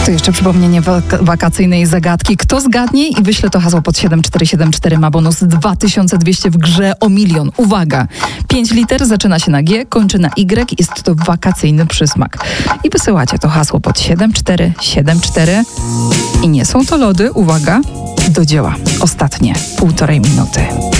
To jeszcze przypomnienie wakacyjnej zagadki. Kto zgadnie i wyśle to hasło pod 7474 ma bonus 2200 w grze o 1 000 000. Uwaga! 5 liter, zaczyna się na G, kończy na Y. Jest to wakacyjny przysmak. I wysyłacie to hasło pod 7474 i nie są to lody. Uwaga! Do dzieła. Ostatnie 1,5 minuty.